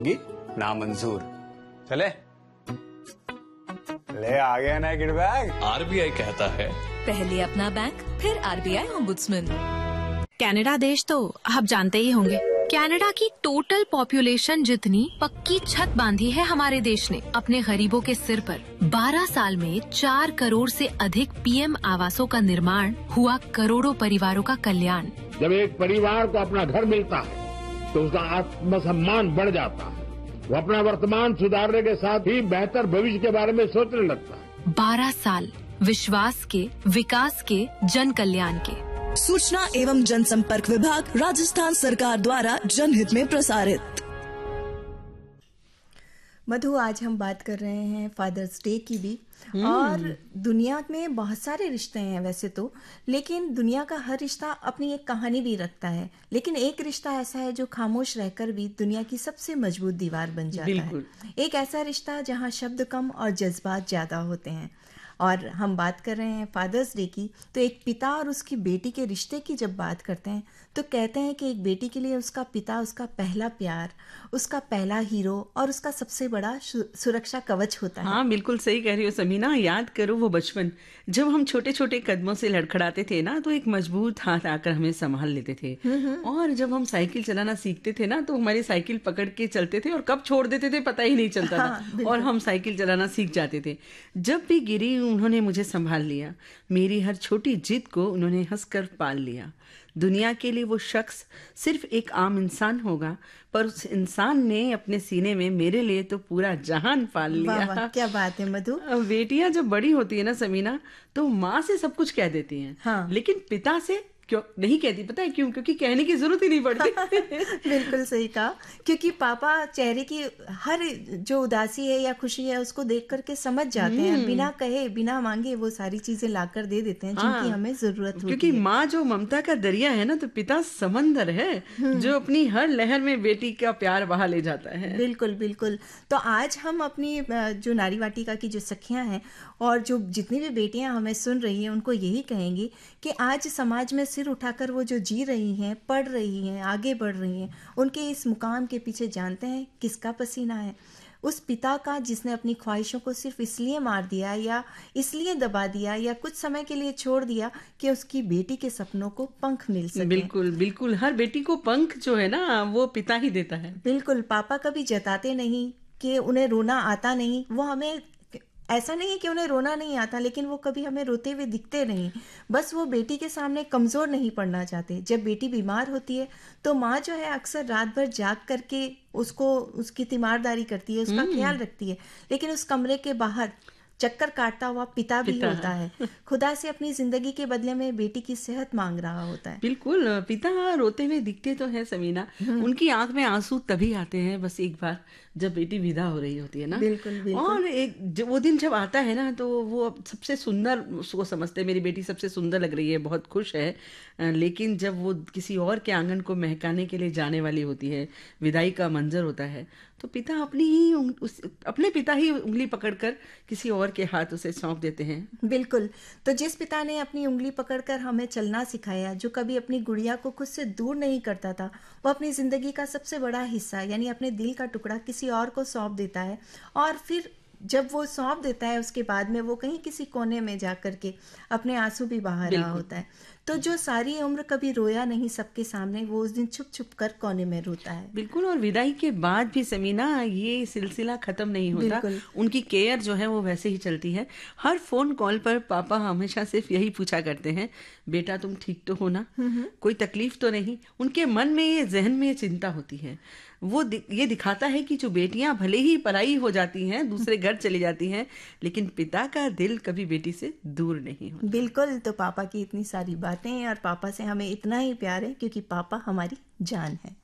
नामंजूर। चले ले आ गया ना किड बैग। आरबीआई कहता है पहले अपना बैंक फिर आरबीआई ओम्बुड्समैन। कनाडा देश तो आप जानते ही होंगे। कनाडा की टोटल पॉपुलेशन जितनी पक्की छत बांधी है हमारे देश ने अपने गरीबों के सिर पर। 12 साल में 4 करोड़ से अधिक पीएम आवासों का निर्माण हुआ, करोड़ों परिवारों का कल्याण। जब एक परिवार को अपना घर मिलता है तो उसका आत्मसम्मान बढ़ जाता है। वो अपना वर्तमान सुधारने के साथ ही बेहतर भविष्य के बारे में सोचने लगता है। 12 साल विश्वास के, विकास के, जन कल्याण के। सूचना एवं जनसंपर्क विभाग, राजस्थान सरकार द्वारा जनहित में प्रसारित। मधु, आज हम बात कर रहे हैं फादर्स डे की भी। और दुनिया में बहुत सारे रिश्ते हैं वैसे तो, लेकिन दुनिया का हर रिश्ता अपनी एक कहानी भी रखता है। लेकिन एक रिश्ता ऐसा है जो खामोश रहकर भी दुनिया की सबसे मजबूत दीवार बन जाता है। एक ऐसा रिश्ता जहां शब्द कम और जज्बात ज्यादा होते हैं। और हम बात कर रहे हैं फादर्स डे की, तो एक पिता और उसकी बेटी के रिश्ते की जब बात करते हैं तो कहते हैं कि एक बेटी के लिए उसका पिता उसका पहला प्यार, उसका पहला हीरो और उसका सबसे बड़ा सुरक्षा कवच होता है। हाँ, बिल्कुल सही कह रही हो समीना। याद करो वो बचपन, जब हम छोटे छोटे कदमों से लड़खड़ाते थे ना, तो एक मजबूत हाथ आकर हमें संभाल लेते थे। और जब हम साइकिल चलाना सीखते थे ना, तो हमारी साइकिल पकड़ के चलते थे और कब छोड़ देते थे पता ही नहीं चलता था। और हम साइकिल चलाना सीख जाते थे। जब भी गिरी उन्होंने मुझे संभाल लिया। मेरी हर छोटी जिद को उन्होंने हंसकर पाल लिया। दुनिया के लिए वो शख्स सिर्फ एक आम इंसान होगा, पर उस इंसान ने अपने सीने में मेरे लिए तो पूरा जहान पाल लिया। वाह, क्या बात है मधु। बेटियां जब बड़ी होती है ना समीना, तो माँ से सब कुछ कह देती हैं। हाँ। लेकिन पिता से क्यों नहीं कहती, पता है क्यों? क्योंकि कहने की जरूरत ही नहीं पड़ती। बिल्कुल सही कहा, क्योंकि पापा चेहरे की हर जो उदासी है या खुशी है उसको देख करके समझ जाते हैं। बिना कहे बिना मांगे वो सारी चीजें लाकर दे देते हैं जिनकी हमें जरूरत होती है। क्योंकि माँ जो ममता का दरिया है ना, तो पिता समंदर है जो अपनी हर लहर में बेटी का प्यार बहा ले जाता है। बिल्कुल बिल्कुल। तो आज हम अपनी जो नारी वाटिका की जो सखियां हैं और जो जितनी भी बेटियां हमें सुन रही हैं उनको यही कहेंगी कि आज समाज में सिर उठाकर वो जो जी रही हैं, पढ़ रही हैं, आगे बढ़ रही हैं, उनके इस मुकाम के पीछे जानते हैं किसका पसीना है? उस पिता का जिसने अपनी ख्वाहिशों को सिर्फ इसलिए मार दिया या इसलिए दबा दिया या कुछ समय के लिए छोड़ दिया कि उसकी बेटी के सपनों को पंख मिल सके। बिल्कुल बिल्कुल, हर बेटी को पंख जो है ना वो पिता ही देता है। बिल्कुल, पापा कभी जताते नहीं कि उन्हें रोना आता नहीं। वो हमें ऐसा नहीं है कि उन्हें रोना नहीं आता, लेकिन वो कभी हमें रोते हुए दिखते नहीं। बस वो बेटी के सामने कमजोर नहीं पड़ना चाहते। जब बेटी बीमार होती है तो माँ जो है अक्सर रात भर जाग करके उसको उसकी तीमारदारी करती है, उसका ख्याल रखती है। लेकिन उस कमरे के बाहर चक्कर काटता हुआ पिता भी होता है, खुदा से अपनी जिंदगी के बदले में बेटी की सेहत मांग रहा होता है। बिल्कुल, पिता रोते हुए दिखते तो है समीना, उनकी आंख में आंसू तभी आते हैं बस एक बार जब बेटी विदा हो रही होती है ना। बिल्कुल बिल्कुल। और एक वो दिन जब आता है ना, तो वो सबसे सुंदर उसको समझते हैं, मेरी बेटी सबसे सुंदर लग रही है, बहुत खुश है। लेकिन जब वो किसी और के आंगन को महकाने के लिए जाने वाली होती है, विदाई का मंजर होता है, तो पिता अपने पिता ही उंगली पकड़कर किसी और के हाथ उसे सौंप देते हैं। बिल्कुल। तो जिस पिता ने अपनी उंगली पकड़कर हमें चलना सिखाया, जो कभी अपनी गुड़िया को खुद से दूर नहीं करता था, वो अपनी जिंदगी का सबसे बड़ा हिस्सा यानी अपने दिल का टुकड़ा किसी और को सौंप देता है। और फिर जब वो सौंप देता है उसके बाद में वो कहीं किसी कोने में जा करके अपने आंसू भी बहा रहा होता है। तो जो सारी उम्र कभी रोया नहीं सबके सामने, वो उस दिन छुप छुप कर कोने में रोता है। बिल्कुल। और विदाई के बाद भी समीना ये सिलसिला खत्म नहीं होता। उनकी केयर जो है वो वैसे ही चलती है। हर फोन कॉल पर पापा हमेशा सिर्फ यही पूछा करते हैं, बेटा तुम ठीक तो हो ना, कोई तकलीफ तो नहीं? उनके मन में ये जहन में ये चिंता होती है। वो ये दिखाता है कि जो बेटियां भले ही पराई हो जाती हैं, दूसरे घर चली जाती हैं, लेकिन पिता का दिल कभी बेटी से दूर नहीं होता। बिल्कुल। तो पापा की इतनी सारी बातें और पापा से हमें इतना ही प्यार है क्योंकि पापा हमारी जान है।